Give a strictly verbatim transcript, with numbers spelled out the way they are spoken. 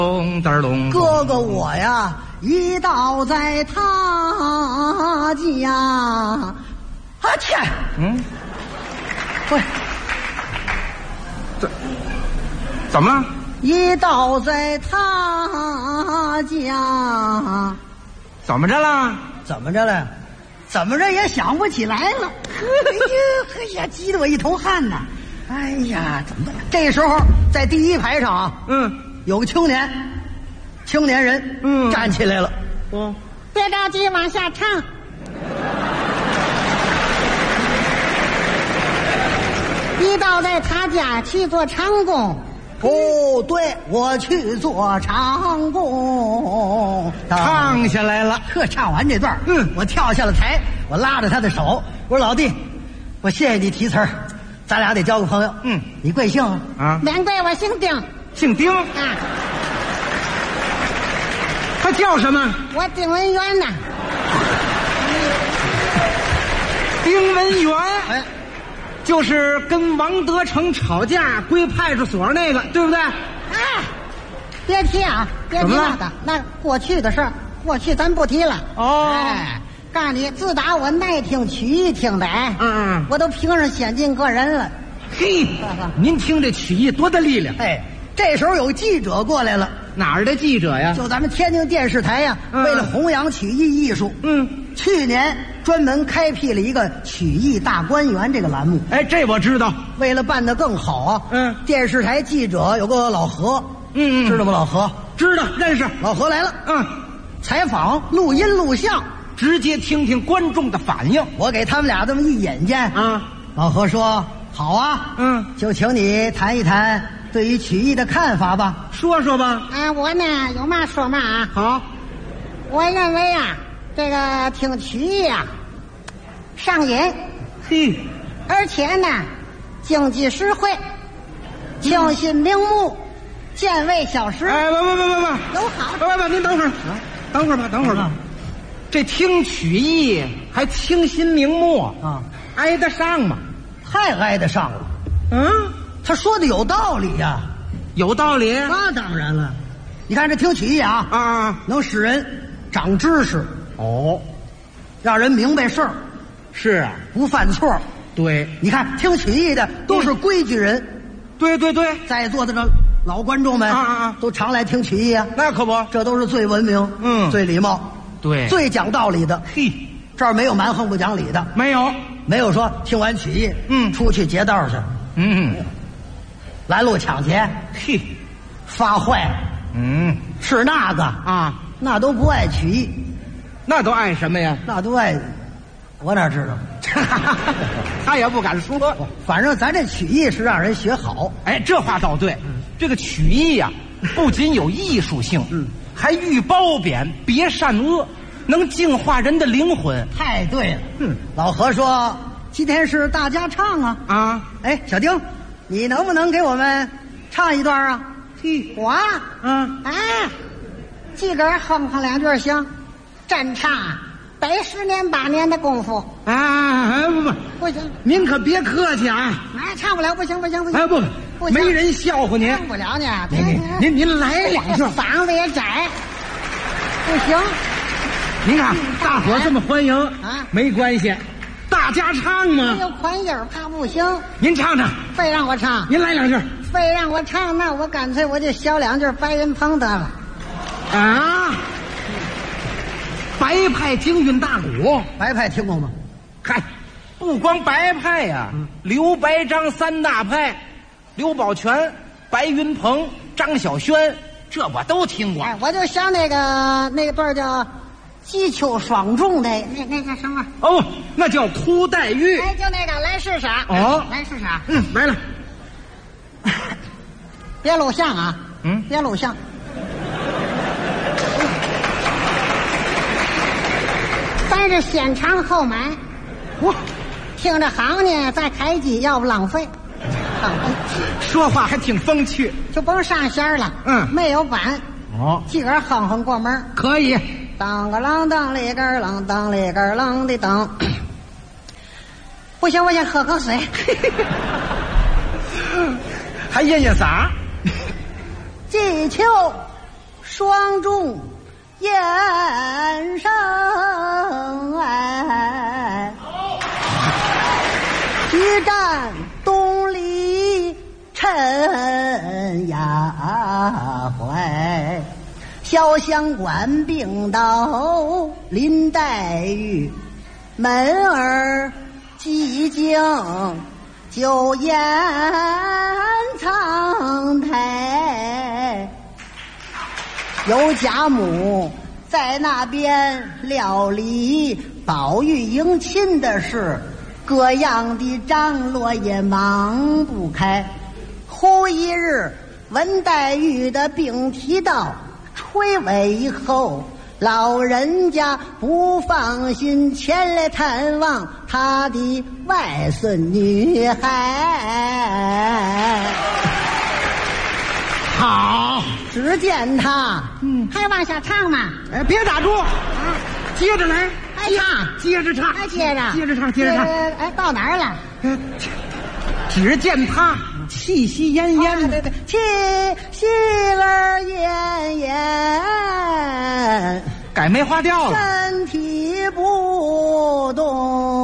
咚噔咚， 哥哥我呀，一倒在他家。啊天！ 嗯， 喂， 怎怎么了？ 一倒在他家。 怎么着了？ 怎么着了？怎么着也想不起来了。呵呀呵呀，急得我一头汗呐！哎呀，怎么办？这时候在第一排上啊， 嗯， 有个青年，青年人， 嗯， 站起来了。 哦， 别着急，往下唱。一倒在他家去做长工。 哦，对，我去做长工。 唱下来了。 呵，唱完这段， 嗯， 我跳下了台，我拉着他的手，我说老弟，我谢谢你提词儿，咱俩得交个朋友。 嗯， 你贵姓啊？ 啊， 免贵，我姓丁。 姓丁啊， 他叫什么？ 我丁文元呐。 丁文元。 哎， 就是跟王德成吵架归派出所那个，对不对？ 哎，别提啊，别提怎么了那个，那过去的事儿，过去咱不提了。 哦哎，告诉你，自打我耐听曲艺听的，哎， 嗯嗯， 我都评上先进个人了。 嘿，您听这曲艺多大力量？ 哎，这时候有记者过来了， 哪儿的记者呀？ 就咱们天津电视台呀， 嗯为了弘扬曲艺艺术， 嗯， 去年专门开辟了一个曲艺大观园这个栏目。 哎，这我知道。 为了办得更好啊， 嗯， 电视台记者有个老何， 嗯嗯， 知道吗？老何知道，认识。 老何来了， 嗯， 采访录音录像， 直接听听观众的反应。 我给他们俩这么一引荐啊， 老何说好啊， 嗯， 就请你谈一谈对于曲艺的看法吧。 说说吧。 啊，我呢有嘛说嘛啊。 好， 我认为啊，这个听曲艺啊，上瘾， 嘿， 而且呢，经济实惠，清新明目，见微小实， 哎，不不不不不， 有好不不不，您等会儿，等会儿吧，等会儿吧。这听曲艺还清新明目啊， 挨得上吗？ 太挨得上了。 嗯， 他说的有道理呀、 有道理。 那当然了，你看这听曲艺啊， 啊， 能使人长知识， 哦， 让人明白事儿， 是啊， 不犯错。 对， 你看听曲艺的都是规矩人， 对对对， 在座的这老观众们啊啊啊都常来听曲艺啊， 那可不， 这都是最文明、 嗯最礼貌、 对， 最讲道理的。 嘿， 这儿没有蛮横不讲理的， 没有， 没有说听完曲艺， 嗯出去劫道去， 嗯， 拦路抢劫、 嘿， 发坏， 嗯是那个啊， 那都不爱曲艺， 那都爱什么呀？ 那都爱，我哪知道？ 他也不敢说。 反正咱这曲艺是让人学好。 哎，这话倒对，这个曲艺呀、不仅有艺术性，嗯，还寓褒贬，别善恶，能净化人的灵魂。 太对了。 嗯， 老何说今天是大家唱啊。 啊， 哎，小丁，你能不能给我们唱一段啊？ 嘿， 我啊， 嗯， 哎，自个儿哼哼两句行，真唱百十年八年的功夫， 啊，哎不不， 不行， 您可别客气啊！ 哎，唱不了，不行不行不行， 哎不， 不行没人笑话您。 唱不了呢。 您您您您来两句。 嗓子也窄，不行。 您看大伙儿这么欢迎啊没关系，大家唱嘛没。有宽音儿怕不行， 您唱唱， 非让我唱， 您来两句。 非让我唱，那我干脆我就小两句白云鹏得了。 啊，白派京韵大鼓， 白派听过吗？ 嗨，不光白派呀、 嗯刘白张三大派，刘宝全、白云鹏、张小轩，这我都听过。 哎，我就想那个那个段儿叫击秋双重的那那个什么， 哦，那叫哭黛玉。 哎，就那个来试啥？ 哦来试啥？ 嗯，来了。 别录像啊！ 嗯别录像。咱是先尝后买， 哇， 听着好呢，再开机，要不浪费。浪费说话还挺风趣。 就甭上弦了。 嗯没有板， 哦， 自个儿哼哼过门。 可以。 当个啷当里个啷当里个啷的当。不行，我先喝口水。 还咽咽嗓。 击秋双重燕声哎，一战东篱陈牙怀，潇湘关病倒林黛玉，门儿寂静就掩苍苔。有家母在那边料理宝玉迎亲的事，各样的张罗也忙不开。忽一日闻黛玉的病提到垂危以后，老人家不放心前来探望他的外孙女孩。 好， 只见他嗯还往下唱呢。 哎，别打住，啊，接着来， 还唱， 接着唱， 还接着， 接着唱，接着唱。 呃、哎，到哪儿了？ 呃、只见他气息奄奄， 啊、对对，气息儿奄奄， 改梅花调了。